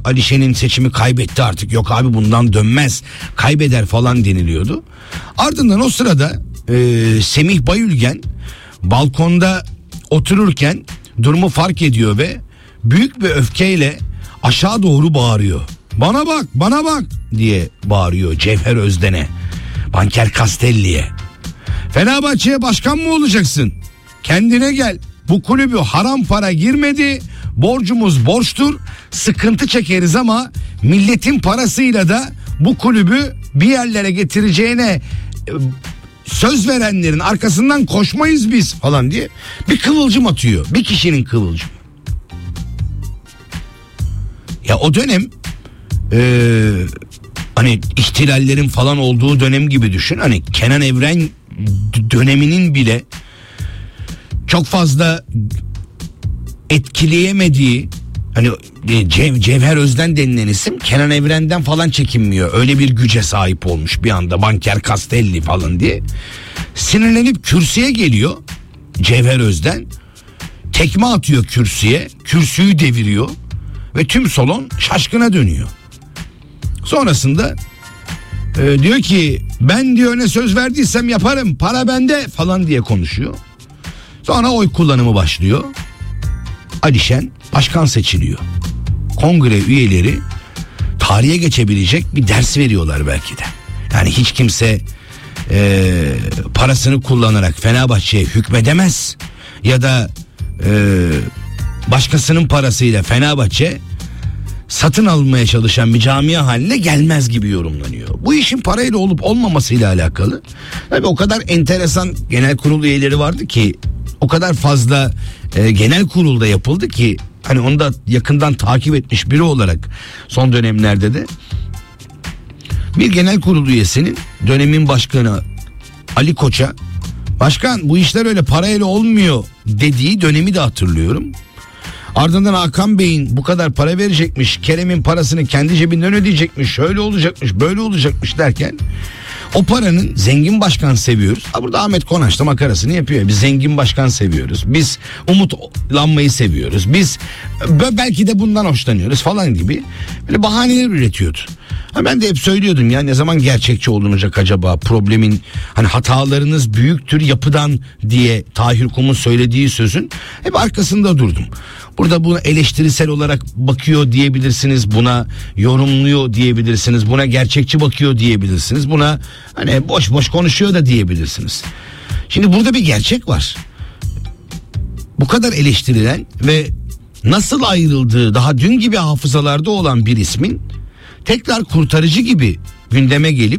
Alişen'in seçimi kaybetti artık, yok abi bundan dönmez, kaybeder falan deniliyordu. Ardından o sırada Semih Bayülgen balkonda otururken durumu fark ediyor ve büyük bir öfkeyle aşağı doğru bağırıyor. Bana bak, bana bak diye bağırıyor Cevher Özden'e, Banker Castelli'ye. Fenerbahçe'ye başkan mı olacaksın? Kendine gel. Bu kulübü haram para girmedi. Borcumuz borçtur. Sıkıntı çekeriz ama milletin parasıyla da bu kulübü bir yerlere getireceğine söz verenlerin arkasından koşmayız biz falan diye bir kıvılcım atıyor. Bir kişinin kıvılcımı. Ya o dönem hani ihtilallerin falan olduğu dönem gibi düşün. Hani Kenan Evren döneminin bile çok fazla etkileyemediği, hani Cevher Özden denilen isim Kenan Evren'den falan çekinmiyor. Öyle bir güce sahip olmuş bir anda, Banker Castelli falan diye. Sinirlenip kürsüye geliyor Cevher Özden. Tekme atıyor kürsüye. Kürsüyü deviriyor. Ve tüm salon şaşkına dönüyor. Sonrasında diyor ki ben diyor ne söz verdiysem yaparım, para bende falan diye konuşuyor. Sonra oy kullanımı başlıyor. Alişen başkan seçiliyor. Kongre üyeleri tarihe geçebilecek bir ders veriyorlar belki de. Yani hiç kimse parasını kullanarak Fenerbahçe'ye hükmedemez ya da başkasının parasıyla Fenerbahçe satın almaya çalışan bir camia haline gelmez gibi yorumlanıyor. Bu işin parayla olup olmamasıyla alakalı. Tabii o kadar enteresan genel kurul üyeleri vardı ki, o kadar fazla genel kurulda yapıldı ki, hani onu da yakından takip etmiş biri olarak son dönemlerde de bir genel kurul üyesinin dönemin başkanı Ali Koç'a başkan bu işler öyle parayla olmuyor dediği dönemi de hatırlıyorum. Ardından Hakan Bey'in bu kadar para verecekmiş, Kerem'in parasını kendi cebinden ödeyecekmiş, şöyle olacakmış, böyle olacakmış derken o paranın zengin başkan seviyoruz. Burada Ahmet Konaş da makarasını yapıyor. Biz zengin başkan seviyoruz. Biz umutlanmayı seviyoruz. Biz belki de bundan hoşlanıyoruz falan gibi böyle bahaneler üretiyordu. Ben de hep söylüyordum ya, ne zaman gerçekçi olunacak acaba problemin, hani hatalarınız büyüktür yapıdan diye Tahir Kum'un söylediği sözün hep arkasında durdum. Burada buna eleştirisel olarak bakıyor diyebilirsiniz, buna yorumluyor diyebilirsiniz, buna gerçekçi bakıyor diyebilirsiniz, buna hani boş boş konuşuyor da diyebilirsiniz. Şimdi burada bir gerçek var. Bu kadar eleştirilen ve nasıl ayrıldığı daha dün gibi hafızalarda olan bir ismin tekrar kurtarıcı gibi gündeme gelip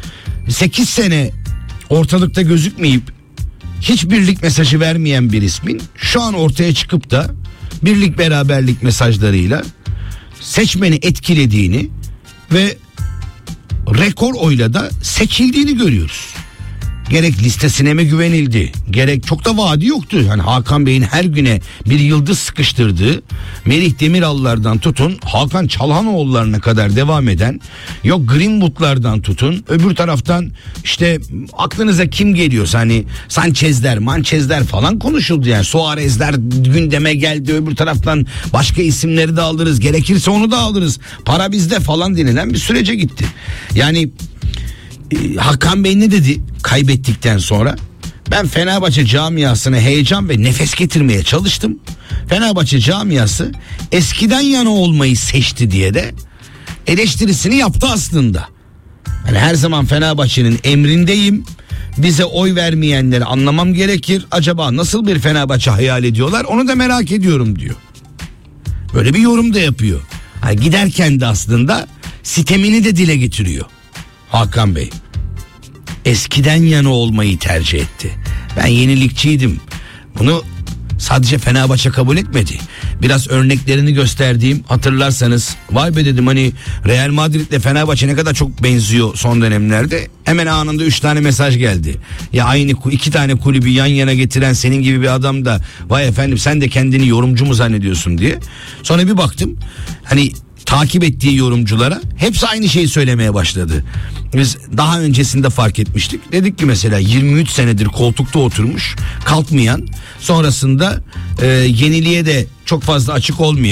8 sene ortalıkta gözükmeyip hiç birlik mesajı vermeyen bir ismin şu an ortaya çıkıp da birlik beraberlik mesajlarıyla seçmeni etkilediğini ve rekor oyla da seçildiğini görüyoruz. Gerek listesine mi güvenildi, gerek çok da vaadi yoktu. Hani Hakan Bey'in her güne bir yıldız sıkıştırdığı Merih Demiral'lardan tutun Hakan Çalhanoğullarına kadar devam eden, yok Greenwood'lardan tutun öbür taraftan işte aklınıza kim geliyorsa hani Sanchez'ler, Manchez'ler falan konuşuldu yani. Suarez'ler gündeme geldi, öbür taraftan başka isimleri de alırız, gerekirse onu da alırız, para bizde falan denilen bir sürece gitti. Yani Hakan Bey ne dedi kaybettikten sonra? Ben Fenerbahçe camiasına heyecan ve nefes getirmeye çalıştım. Fenerbahçe camiası eskiden yana olmayı seçti diye de eleştirisini yaptı aslında. Yani her zaman Fenerbahçe'nin emrindeyim. Bize oy vermeyenleri anlamam gerekir. Acaba nasıl bir Fenerbahçe hayal ediyorlar? Onu da merak ediyorum diyor. Böyle bir yorum da yapıyor. Yani giderken de aslında sitemini de dile getiriyor Hakan Bey. Eskiden yana olmayı tercih etti. Ben yenilikçiydim. Bunu sadece Fenerbahçe kabul etmedi. Biraz örneklerini gösterdiğim, hatırlarsanız vay be dedim, hani Real Madrid'le Fenerbahçe ne kadar çok benziyor son dönemlerde. Hemen anında 3 tane mesaj geldi. Ya aynı 2 tane kulübü yan yana getiren senin gibi bir adam da vay efendim sen de kendini yorumcu mu zannediyorsun diye. Sonra bir baktım hani takip ettiği yorumculara hepsi aynı şeyi söylemeye başladı. Biz daha öncesinde fark etmiştik. Dedik ki mesela 23 senedir koltukta oturmuş, kalkmayan, sonrasında yeniliğe de çok fazla açık olmayan,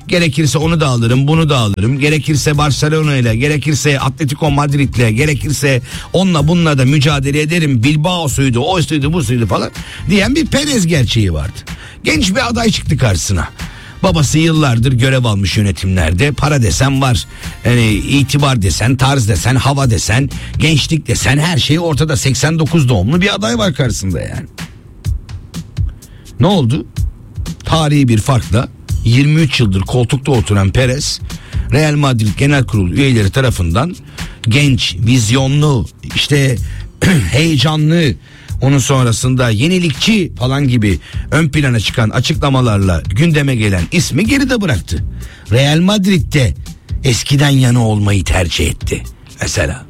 Gerekirse onu da alırım, bunu da alırım. Gerekirse Barcelona ile, gerekirse Atletico Madrid ile, gerekirse onunla bununla da mücadele ederim. Bilbao'suydu, oydu, busuydu falan diyen bir Perez gerçeği vardı. Genç bir aday çıktı karşısına. Babası yıllardır görev almış yönetimlerde. Para desen var. Yani itibar desen, tarz desen, hava desen, gençlik desen, her şey ortada. 89 doğumlu bir aday var karşısında yani. Ne oldu? Tarihi bir farkla 23 yıldır koltukta oturan Perez, Real Madrid Genel Kurulu üyeleri tarafından genç, vizyonlu, işte heyecanlı, onun sonrasında yenilikçi falan gibi ön plana çıkan açıklamalarla gündeme gelen ismi geride bıraktı. Real Madrid'de eskiden yanı olmayı tercih etti mesela.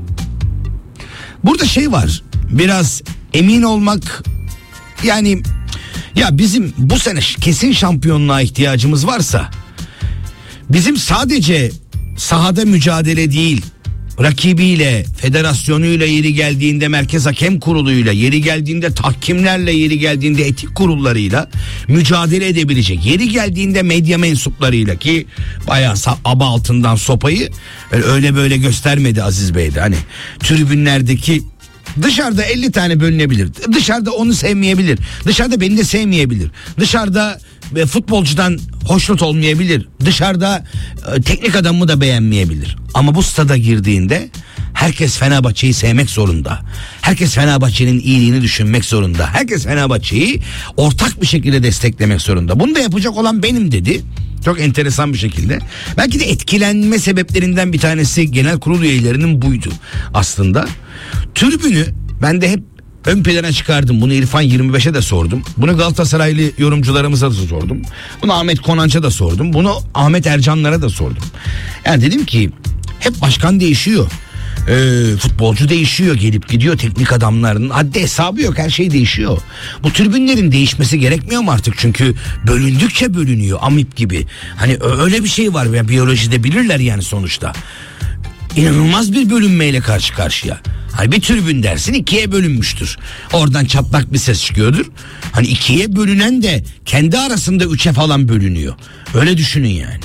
Burada şey var, biraz emin olmak, yani ya bizim bu sene kesin şampiyonluğa ihtiyacımız varsa bizim sadece sahada mücadele değil, rakibiyle, federasyonuyla, yeri geldiğinde merkez hakem kuruluyla, yeri geldiğinde tahkimlerle, yeri geldiğinde etik kurullarıyla mücadele edebilecek, yeri geldiğinde medya mensuplarıyla, ki bayağı aba altından sopayı öyle böyle göstermedi Aziz Bey de, hani tribünlerdeki dışarıda 50 tane bölünebilir. Dışarıda onu sevmeyebilir. Dışarıda beni de sevmeyebilir. Dışarıda futbolcudan hoşnut olmayabilir. Dışarıda teknik adamı da beğenmeyebilir. Ama bu stada girdiğinde herkes Fenerbahçe'yi sevmek zorunda. Herkes Fenerbahçe'nin iyiliğini düşünmek zorunda. Herkes Fenerbahçe'yi ortak bir şekilde desteklemek zorunda. Bunu da yapacak olan benim dedi. Çok enteresan bir şekilde. Belki de etkilenme sebeplerinden bir tanesi genel kurul üyelerinin buydu aslında. Tribünü ben de hep ön plana çıkardım. Bunu İrfan 25'e de sordum. Bunu Galatasaraylı yorumcularımıza da sordum. Bunu Ahmet Konanç'a da sordum. Bunu Ahmet Ercanlara da sordum. Yani dedim ki hep başkan değişiyor. Futbolcu değişiyor, gelip gidiyor, teknik adamların haddi hesabı yok, her şey değişiyor. Bu tribünlerin değişmesi gerekmiyor mu artık? Çünkü bölündükçe bölünüyor, amip gibi. Hani öyle bir şey var ya, biyolojide bilirler yani sonuçta. İnanılmaz bir bölünmeyle karşı karşıya. Hani bir tribün dersin ikiye bölünmüştür. Oradan çatlak bir ses çıkıyordur. Hani ikiye bölünen de kendi arasında 3'e falan bölünüyor. Öyle düşünün yani.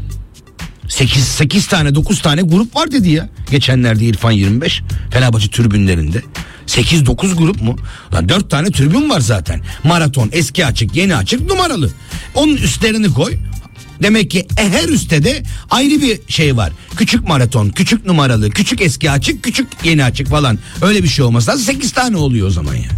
8 tane 9 tane grup var dedi ya geçenlerde İrfan 25 Fenerbahçe tribünlerinde. 8-9 grup mu? Lan 4 tane tribün var zaten. Maraton, eski açık, yeni açık, numaralı. Onun üstlerini koy. Demek ki her üstte de ayrı bir şey var. Küçük maraton, küçük numaralı, küçük eski açık, küçük yeni açık falan. Öyle bir şey olmaz. 8 tane oluyor o zaman ya.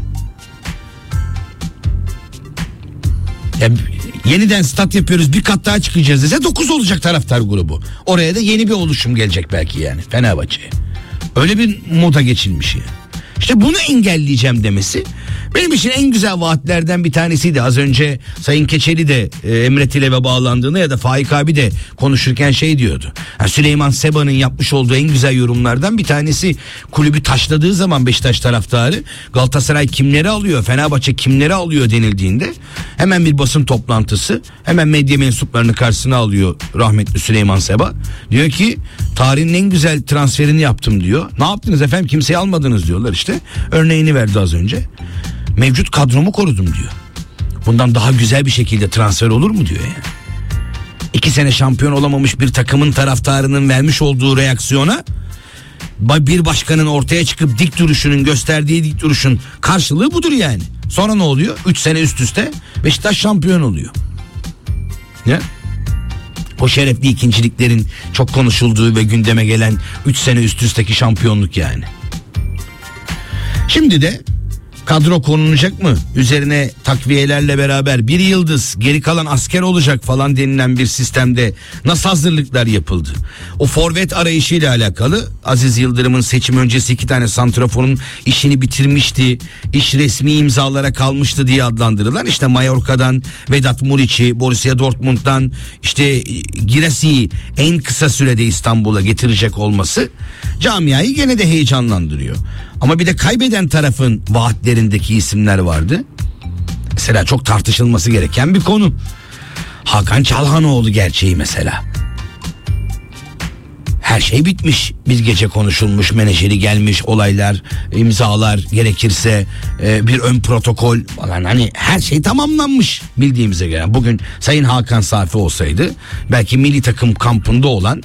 Yeniden stat yapıyoruz, bir kat daha çıkacağız dese 9 olacak taraftar grubu. Oraya da yeni bir oluşum gelecek belki yani Fenerbahçe'ye. Öyle bir moda geçilmiş ya. İşte bunu engelleyeceğim demesi benim için en güzel vaatlerden bir tanesiydi. Az önce Sayın Keçeli de Emre Tilev'e bağlandığında ya da Faik abi de konuşurken şey diyordu. Yani Süleyman Seba'nın yapmış olduğu en güzel yorumlardan bir tanesi, kulübü taşladığı zaman Beşiktaş taraftarı Galatasaray kimleri alıyor, Fenerbahçe kimleri alıyor denildiğinde hemen bir basın toplantısı, hemen medya mensuplarını karşısına alıyor rahmetli Süleyman Seba. Diyor ki tarihin en güzel transferini yaptım diyor. Ne yaptınız efendim, kimseyi almadınız diyorlar işte. Örneğini verdi az önce. Mevcut kadromu korudum diyor. Bundan daha güzel bir şekilde transfer olur mu diyor yani. 2 sene şampiyon olamamış bir takımın taraftarının vermiş olduğu reaksiyona bir başkanın ortaya çıkıp dik duruşunun gösterdiği dik duruşun karşılığı budur yani. Sonra ne oluyor? 3 sene üst üste Beşiktaş şampiyon oluyor. Ne? O şerefli ikinciliklerin çok konuşulduğu ve gündeme gelen 3 sene üst üsteki şampiyonluk yani. Şimdi de kadro konulacak mı? Üzerine takviyelerle beraber bir yıldız, geri kalan asker olacak falan denilen bir sistemde nasıl hazırlıklar yapıldı? O forvet arayışıyla alakalı Aziz Yıldırım'ın seçim öncesi 2 tane santraforun işini bitirmişti, iş resmi imzalara kalmıştı diye adlandırılan işte Mallorca'dan Vedat Muriç'i, Borussia Dortmund'dan işte Girassi'yi en kısa sürede İstanbul'a getirecek olması camiayı gene de heyecanlandırıyor. Ama bir de kaybeden tarafın vaatlerindeki isimler vardı. Mesela çok tartışılması gereken bir konu. Hakan Çalhanoğlu gerçeği mesela. her şey bitmiş. Bir gece konuşulmuş, menajeri gelmiş, olaylar, imzalar, gerekirse bir ön protokol falan, hani her şey tamamlanmış bildiğimize göre. Bugün Sayın Hakan Safi olsaydı belki milli takım kampında olan